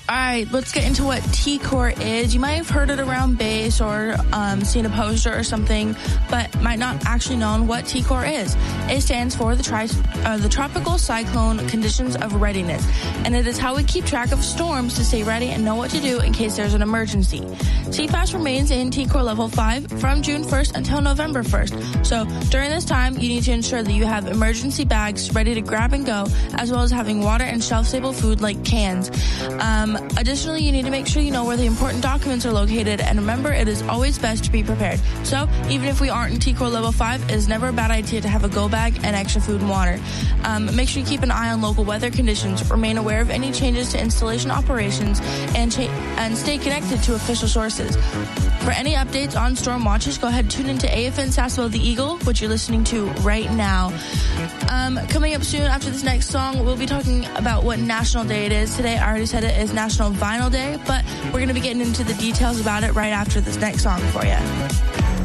All right, let's get into what T-Core is. You might have heard it around base or seen a poster or something, but might not actually know what T-Core is. It stands for the Tropical Cyclone Conditions of Readiness, and it is how we keep track of storms to stay ready and know what to do in case there's an emergency. CFAS remains in T-Core Level 5 from June 1st until November 1st. So during this time, you need to ensure that you have emergency bags ready to grab and go, as well as having water and shelf-stable food like cans. Additionally, you need to make sure you know where the important documents are located, and remember, it is always best to be prepared. So, even if we aren't in T-Core Level 5, it is never a bad idea to have a go bag and extra food and water. Make sure you keep an eye on local weather conditions, remain aware of any changes to installation operations, and stay connected to official sources. For any updates on storm watches, go ahead and tune into AFN Sassville The Eagle, which you're listening to right now. Coming up soon after this next song, we'll be talking about what National Day it is. Today, I already said it is National Vinyl Day, but we're going to be getting into the details about it right after this next song for you.